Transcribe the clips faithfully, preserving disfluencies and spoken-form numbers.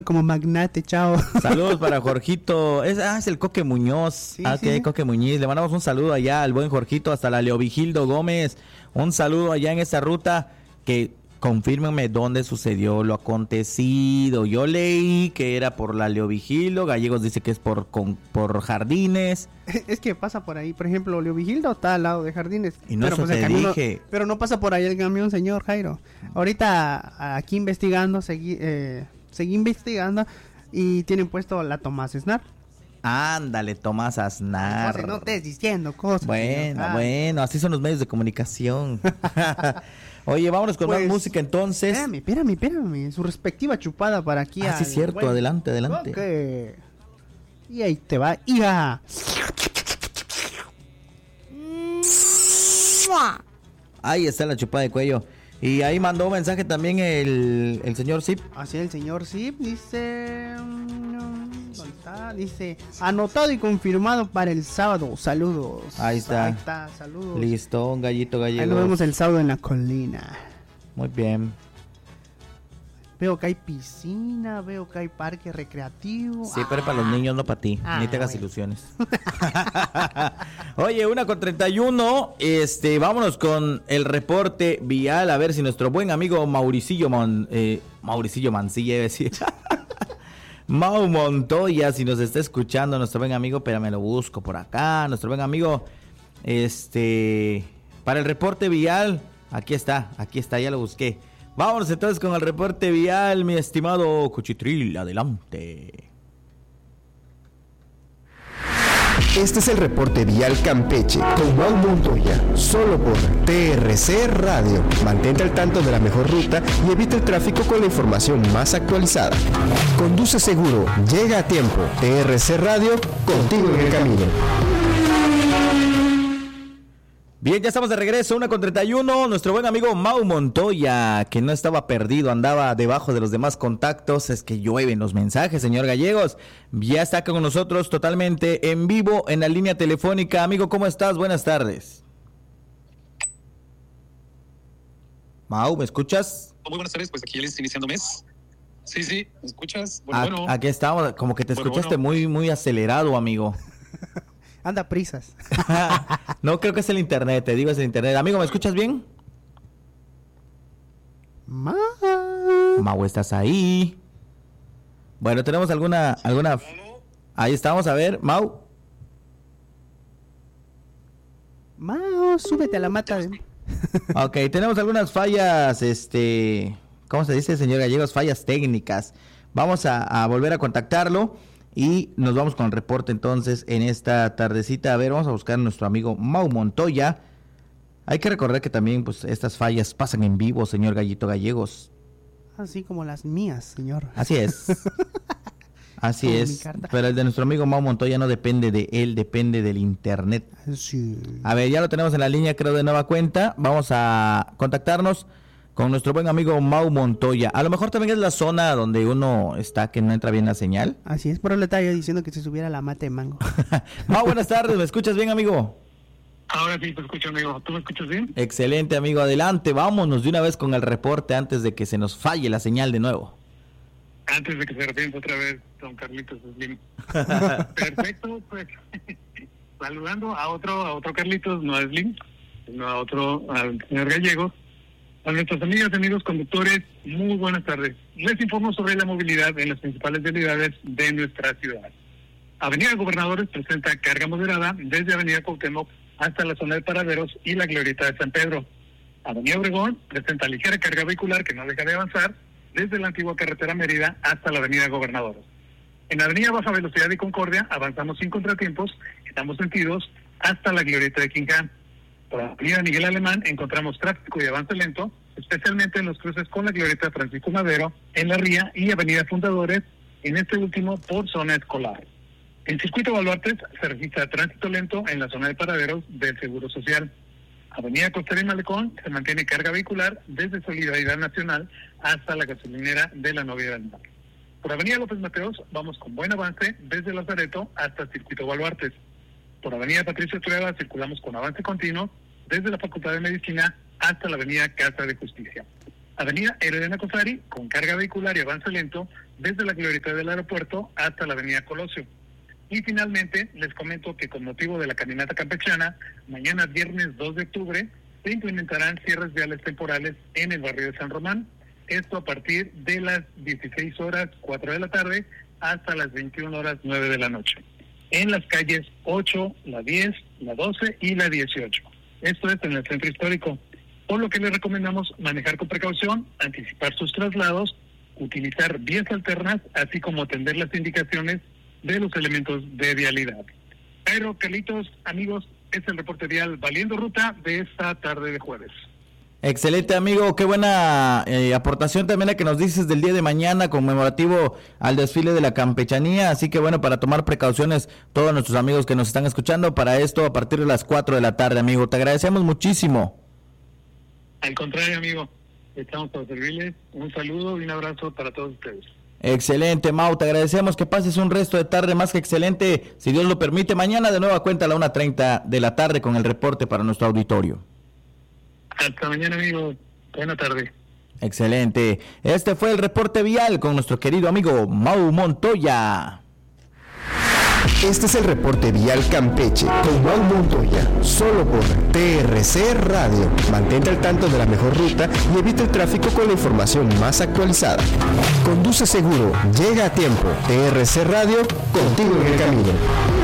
como magnate, chao. Saludos para Jorgito. Es, ah, es el Coque Muñoz. Sí, ah, ok, sí. Coque Muñiz. Le mandamos un saludo allá al buen Jorgito, hasta la Leovigildo Gómez. Un saludo allá en esa ruta. Que confírmenme dónde sucedió lo acontecido. Yo leí que era por la Leovigildo. Gallegos dice que es por, con, por Jardines. Es que pasa por ahí, por ejemplo, Leovigildo está al lado de Jardines. Y no, pero eso pues el te camión dije. no, pero no pasa por ahí el camión, señor Jairo. Ahorita aquí investigando, seguí, eh, seguí investigando y tienen puesto la Tomás Esnar. Ándale, Tomás Aznar. Ay, no estés diciendo cosas. Bueno, bueno, así son los medios de comunicación. Oye, vámonos con Pues, más música entonces. Espérame, espérame, espérame. Su respectiva chupada para aquí. Ah, sí, al cierto, buen adelante, adelante. Coque. Y ahí te va, hija. Ahí está la chupada de cuello. Y ahí mandó un mensaje también el, el señor Zip. Así el señor Zip dice... ¿Dónde está? Dice, anotado y confirmado para el sábado. Saludos. Ahí está. Ahí está, saludos. Listo, un gallito gallego. Ahí nos vemos el sábado en la colina. Muy bien. Veo que hay piscina, veo que hay parque recreativo. Sí, pero para los niños, no para ti. Ah, Ni te hagas bueno. ilusiones. Oye, una con treinta y uno. Este, vámonos con el reporte vial. A ver si nuestro buen amigo Mauricillo Mon, eh, Mauricillo Mancilla, iba a decir. Mau Montoya, si nos está escuchando, nuestro buen amigo, pero me lo busco por acá. Nuestro buen amigo, este, para el reporte vial. Aquí está, aquí está, ya lo busqué. Vámonos entonces con el reporte vial, mi estimado Cuchitril, adelante. Este es el reporte vial Campeche con Mau Montoya, solo por T R C Radio. Mantente al tanto de la mejor ruta y evita el tráfico con la información más actualizada. Conduce seguro, llega a tiempo. T R C Radio, contigo en el camino. Bien, ya estamos de regreso, una con treinta y uno, nuestro buen amigo Mau Montoya, que no estaba perdido, andaba debajo de los demás contactos, es que llueven los mensajes, señor Gallegos, ya está con nosotros totalmente en vivo en la línea telefónica. Amigo, ¿cómo estás? Buenas tardes. Mau, ¿me escuchas? Muy buenas tardes, pues aquí ya les estoy iniciando mes. Sí, sí, ¿me escuchas? Bueno, A- bueno. Aquí estamos, como que te Bueno, escuchaste bueno. muy, muy acelerado, amigo. Anda prisas. No, creo que es el internet, te digo, es el internet. Amigo, ¿me escuchas bien? Ma. Mau, ¿estás ahí? Bueno, ¿tenemos alguna, alguna... Ahí estamos, a ver, Mau. Mao, súbete a la mata. de- Ok, tenemos algunas fallas, este... ¿Cómo se dice, señor Gallegos? Fallas técnicas. Vamos a, a volver a contactarlo y nos vamos con el reporte entonces en esta tardecita. A ver, vamos a buscar a nuestro amigo Mau Montoya. Hay que recordar que también pues estas fallas pasan en vivo, señor Gallito Gallegos. Así como las mías, señor. Así es. Así Como mi es. carta. Pero el de nuestro amigo Mau Montoya no depende de él, depende del internet. Sí. A ver, ya lo tenemos en la línea, creo, de nueva cuenta. Vamos a contactarnos con nuestro buen amigo Mau Montoya. A lo mejor también es la zona donde uno está, que no entra bien la señal. Así es, por eso le estaba yo diciendo que se subiera a la mata de mango. Mau, buenas tardes, ¿me escuchas bien, amigo? Ahora sí te escucho, amigo. ¿Tú me escuchas bien? Excelente, amigo, adelante, vámonos de una vez con el reporte antes de que se nos falle la señal de nuevo. Antes de que se arrepienta otra vez, don Carlitos Slim. Perfecto, pues saludando a otro, a otro Carlitos, no a Slim, sino a otro, al señor Gallegos. A nuestras amigas y amigos conductores, muy buenas tardes. Les informo sobre la movilidad en las principales vialidades de nuestra ciudad. Avenida Gobernadores presenta carga moderada desde Avenida Cuauhtémoc hasta la zona de Paraderos y la Glorieta de San Pedro. Avenida Obregón presenta ligera carga vehicular que no deja de avanzar desde la antigua carretera Mérida hasta la Avenida Gobernadores. En Avenida Baja Velocidad y Concordia avanzamos sin contratiempos en ambos sentidos hasta la Glorieta de Quincán. Por la Avenida Miguel Alemán encontramos tráfico y avance lento, especialmente en los cruces con la Glorieta Francisco Madero, en La Ría y Avenida Fundadores, en este último por zona escolar. En Circuito Baluartes se registra tránsito lento en la zona de paraderos del Seguro Social. Avenida Costera y Malecón se mantiene carga vehicular desde Solidaridad Nacional hasta la gasolinera de la Novia del Mar. Por Avenida López Mateos vamos con buen avance desde Lazareto hasta Circuito Baluartes. Por Avenida Patricio Trueba circulamos con avance continuo desde la Facultad de Medicina hasta la Avenida Casa de Justicia. Avenida Heredena Cosari con carga vehicular y avance lento desde la glorieta del aeropuerto hasta la avenida Colosio. Y finalmente, les comento que con motivo de la caminata campechana, mañana viernes dos de octubre, se implementarán cierres viales temporales en el barrio de San Román, esto a partir de las dieciséis horas cuatro de la tarde hasta las veintiuna horas nueve de la noche, en las calles ocho, la diez, la doce y la dieciocho. Esto es en el centro histórico, por lo que les recomendamos manejar con precaución, anticipar sus traslados, utilizar vías alternas, así como atender las indicaciones de los elementos de vialidad. Pero, Carlitos, amigos, es el reporte vial Valiendo Ruta de esta tarde de jueves. Excelente, amigo, qué buena eh, aportación también la que nos dices del día de mañana conmemorativo al desfile de la campechanía, así que bueno, para tomar precauciones todos nuestros amigos que nos están escuchando para esto a partir de las cuatro de la tarde, amigo, te agradecemos muchísimo. Al contrario, amigo, estamos para servirles, un saludo y un abrazo para todos ustedes. Excelente, Mau, te agradecemos que pases un resto de tarde más que excelente, si Dios lo permite, mañana de nueva cuenta a la una treinta de la tarde con el reporte para nuestro auditorio. Hasta mañana, amigo. Buena tarde. Excelente. Este fue el reporte vial con nuestro querido amigo Mau Montoya. Este es el reporte vial Campeche con Mau Montoya, solo por T R C Radio. Mantente al tanto de la mejor ruta y evita el tráfico con la información más actualizada. Conduce seguro, llega a tiempo. T R C Radio, contigo en el camino.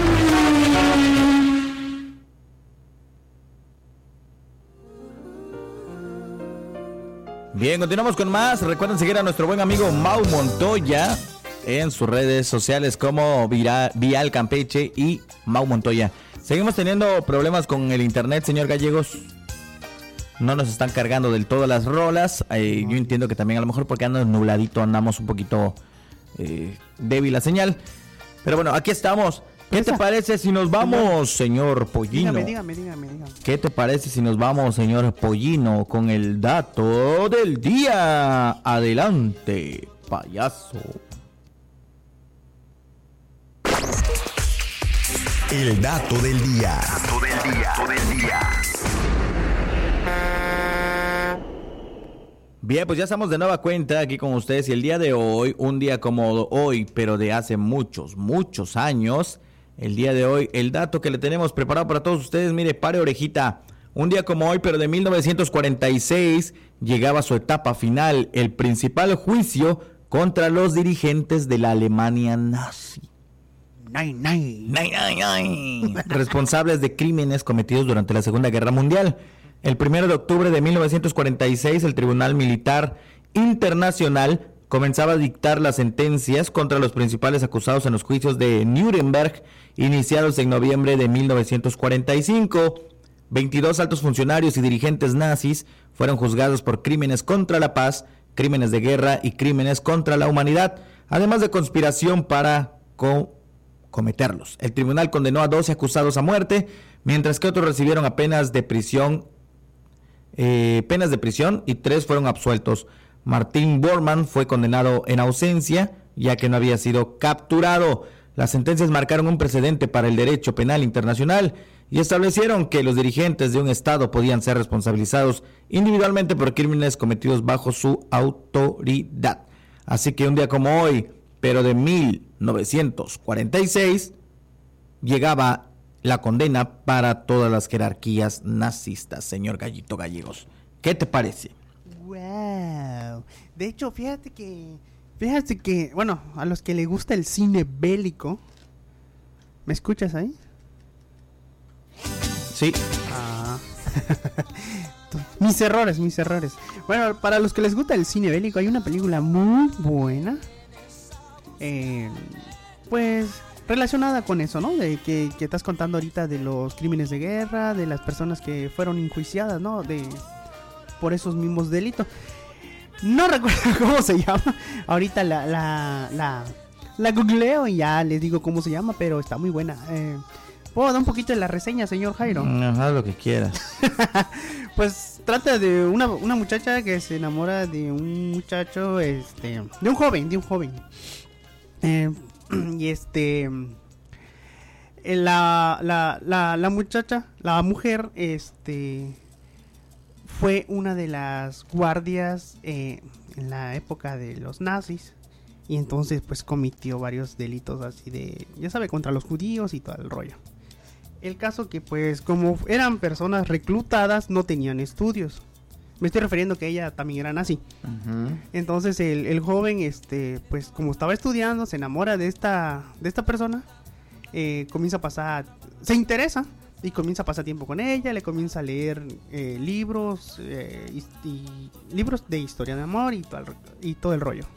Bien, continuamos con más. Recuerden seguir a nuestro buen amigo Mau Montoya en sus redes sociales como Vira, Vial Campeche y Mau Montoya. Seguimos teniendo problemas con el internet, señor Gallegos. No nos están cargando del todo las rolas. Eh, yo entiendo que también a lo mejor porque anda nubladito andamos un poquito eh, débil la señal. Pero bueno, aquí estamos. ¿Qué te parece si nos vamos, señor Pollino? Dígame, dígame, dígame, dígame. ¿Qué te parece si nos vamos, señor Pollino, con el dato del día? Adelante, payaso. El dato del día. Dato del día. Dato del día. Bien, pues ya estamos de nueva cuenta aquí con ustedes y el día de hoy, un día como hoy, pero de hace muchos, muchos años, el día de hoy, el dato que le tenemos preparado para todos ustedes, mire, pare orejita, un día como hoy, pero de mil novecientos cuarenta y seis, llegaba a su etapa final el principal juicio contra los dirigentes de la Alemania nazi. Nine, nine. Nay, nay, nay. Responsables de crímenes cometidos durante la Segunda Guerra Mundial. El primero de octubre de mil novecientos cuarenta y seis, el Tribunal Militar Internacional comenzaba a dictar las sentencias contra los principales acusados en los juicios de Nuremberg, iniciados en noviembre de mil novecientos cuarenta y cinco. veintidós altos funcionarios y dirigentes nazis fueron juzgados por crímenes contra la paz, crímenes de guerra y crímenes contra la humanidad, además de conspiración para co- cometerlos. El tribunal condenó a doce acusados a muerte, mientras que otros recibieron a penas de prisión Eh, penas de prisión y tres fueron absueltos. Martin Bormann fue condenado en ausencia, ya que no había sido capturado. Las sentencias marcaron un precedente para el derecho penal internacional y establecieron que los dirigentes de un estado podían ser responsabilizados individualmente por crímenes cometidos bajo su autoridad. Así que un día como hoy, pero de mil novecientos cuarenta y seis, llegaba la condena para todas las jerarquías nazistas, señor Gallito Gallegos. ¿Qué te parece? Wow. De hecho, fíjate que, fíjate que, bueno, a los que les gusta el cine bélico, ¿me escuchas ahí? Sí. Ah. mis errores, mis errores. Bueno, para los que les gusta el cine bélico, hay una película muy buena. Eh, pues relacionada con eso, ¿no? De que, que estás contando ahorita de los crímenes de guerra, de las personas que fueron enjuiciadas, ¿no? De por esos mismos delitos. No recuerdo cómo se llama. Ahorita la la, la la googleo y ya les digo cómo se llama, pero está muy buena. Eh, ¿Puedo dar un poquito de la reseña, señor Jairo? No, haz lo que quieras. Pues trata de una, una muchacha que se enamora de un muchacho, este, de un joven, de un joven. Eh, y este, la, la, la, la muchacha, la mujer, este, fue una de las guardias eh, en la época de los nazis. Y entonces pues cometió varios delitos así de, ya sabe, contra los judíos y todo el rollo. El caso que pues como eran personas reclutadas no tenían estudios. Me estoy refiriendo que ella también era nazi. Uh-huh. Entonces el, el joven, este, pues como estaba estudiando, se enamora de esta, de esta persona, eh, comienza a pasar, se interesa y comienza a pasar tiempo con ella, le comienza a leer eh, libros, eh, y, y, libros de historia de amor y todo el, y todo el rollo.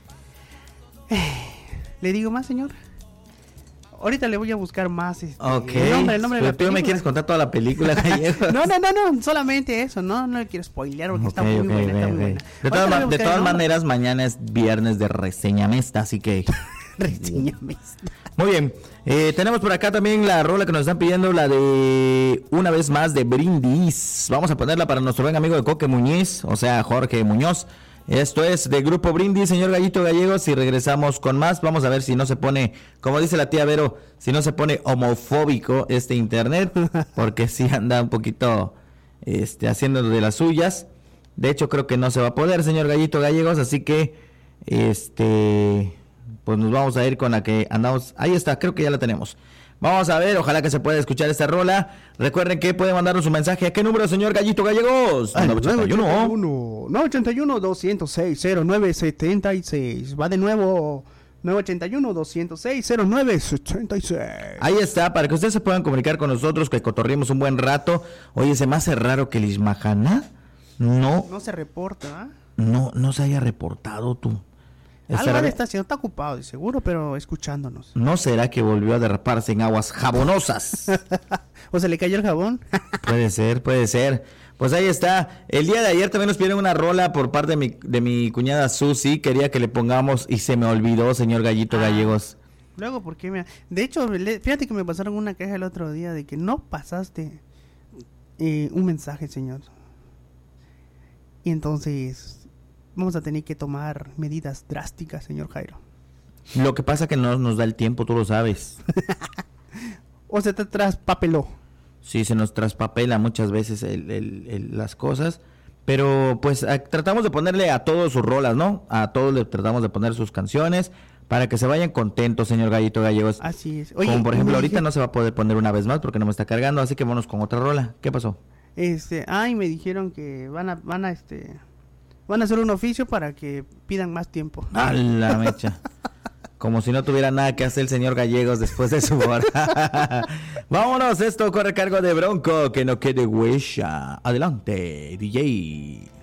Eh, ¿Le digo más, señor? Ahorita le voy a buscar más este, Ok. el nombre, el nombre de la Pero tú me película. quieres contar toda la película, Gallegos. No, no, no, no, solamente eso, no, no le quiero spoilear porque está Ok, muy ok, buena, está ok, muy ok. buena. De todas, Ahorita le voy a ma- de buscar todas el nombre. maneras, mañana es viernes de reseña mesta, así que... Reséñame. Muy bien, eh, tenemos por acá también la rola que nos están pidiendo, la de Una vez más de Brindis. Vamos a ponerla para nuestro buen amigo de Coque Muñiz, o sea, Jorge Muñoz. Esto es de Grupo Brindis, señor Gallito Gallegos, y regresamos con más. Vamos a ver si no se pone, como dice la tía Vero, si no se pone homofóbico este internet, porque sí anda un poquito este, haciendo de las suyas. De hecho, creo que no se va a poder, señor Gallito Gallegos, así que este pues nos vamos a ir con la que andamos. Ahí está, creo que ya la tenemos. Vamos a ver, ojalá que se pueda escuchar esta rola. Recuerden que pueden mandarnos un mensaje. ¿A qué número, señor Gallito Gallegos? Al nueve ocho uno. nueve ocho uno, dos cero seis, cero nueve siete seis. Va de nuevo. nueve ocho uno, dos cero seis, cero nueve siete seis. Ahí está, para que ustedes se puedan comunicar con nosotros, que cotorrimos un buen rato. Oye, se me hace raro que el Ismajana no, No se reporta, ¿ah? no, no se haya reportado tú. Algo ¿Estará- de estación está ocupado, de seguro, pero escuchándonos. ¿No será que volvió a derraparse en aguas jabonosas? ¿O se le cayó el jabón? Puede ser, puede ser. Pues ahí está. El día de ayer también nos pidieron una rola por parte de mi, de mi cuñada Susi. Quería que le pongamos y se me olvidó, señor Gallito Ah. Gallegos. Luego, ¿por qué? Me... De hecho, le- fíjate que me pasaron una queja el otro día de que no pasaste eh, un mensaje, señor. Y entonces vamos a tener que tomar medidas drásticas, señor Jairo. Lo que pasa que no nos da el tiempo, tú lo sabes. O se te traspapeló. Sí, se nos traspapela muchas veces el, el- el- las cosas. Pero pues a- tratamos de ponerle a todos sus rolas, ¿no? A todos le tratamos de poner sus canciones para que se vayan contentos, señor Gallito Gallegos. Así es. Como por ejemplo, me ahorita dije- no se va a poder poner una vez más porque no me está cargando, así que vámonos con otra rola. ¿Qué pasó? Este, ay, me dijeron que van a, van a, este, van a hacer un oficio para que pidan más tiempo. A la mecha. Como si no tuviera nada que hacer el señor Gallegos después de su hora. Vámonos, esto corre a cargo de Bronco, que no quede huella. Adelante, D J.